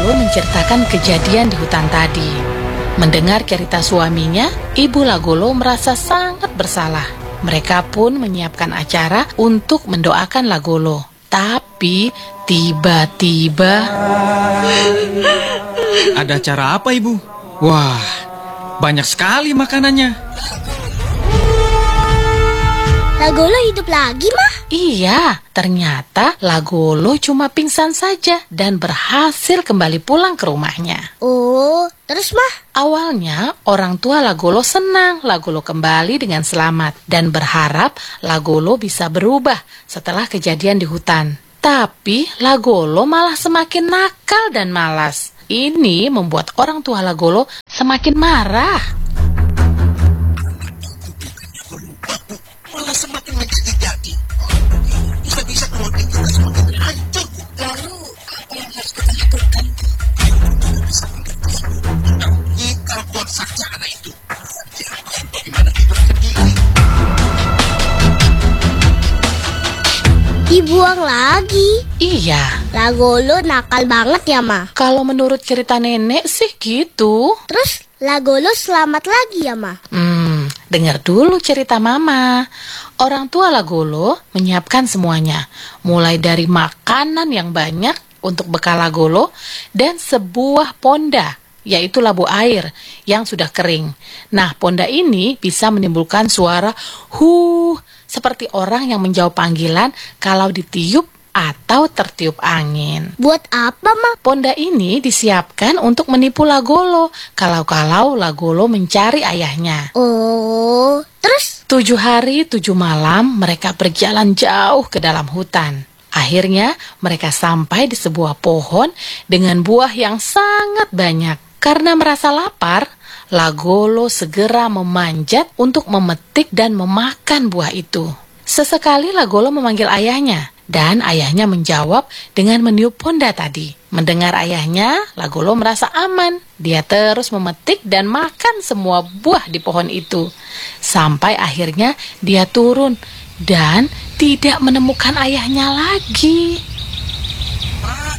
lalu menceritakan kejadian di hutan tadi. Mendengar cerita suaminya, Ibu Lagolo merasa sangat bersalah. Mereka pun menyiapkan acara untuk mendoakan Lagolo. Tapi tiba-tiba... Ada acara apa, Ibu? Wah, banyak sekali makanannya. Lagolo hidup lagi, Mah? Iya, ternyata Lagolo cuma pingsan saja dan berhasil kembali pulang ke rumahnya. Oh, terus, Mah? Awalnya, orang tua Lagolo senang Lagolo kembali dengan selamat dan berharap Lagolo bisa berubah setelah kejadian di hutan. Tapi Lagolo malah semakin nakal dan malas. Ini membuat orang tua Lagolo semakin marah. Malah semakin menjadi-jadi. Bisa-bisa keluarga kita semakin hancur. Lalu, apa yang harus kita lakukan? Kita bisa mengerti. Kita buat saja anak itu. Bagaimana hidup sendiri? Dibuang lagi. Iya, Lagolo nakal banget ya, Mah? kalau menurut cerita nenek sih gitu. Terus Lagolo selamat lagi ya, Mah? Dengar dulu cerita Mama. Orang tua Lagolo menyiapkan semuanya, mulai dari makanan yang banyak untuk bekal Lagolo dan sebuah ponda, yaitu labu air yang sudah kering. Nah, ponda ini bisa menimbulkan suara huh, seperti orang yang menjawab panggilan kalau ditiup atau tertiup angin. Buat apa, Mah? Ponda ini disiapkan untuk menipu Lagolo kalau Lagolo mencari ayahnya. Oh, terus? 7 hari 7 malam mereka berjalan jauh ke dalam hutan. Akhirnya mereka sampai di sebuah pohon dengan buah yang sangat banyak. Karena merasa lapar, Lagolo segera memanjat untuk memetik dan memakan buah itu. Sesekali Lagolo memanggil ayahnya, dan ayahnya menjawab dengan meniup ponda tadi. Mendengar ayahnya, Lagolo merasa aman. Dia terus memetik dan makan semua buah di pohon itu. Sampai akhirnya dia turun dan tidak menemukan ayahnya lagi.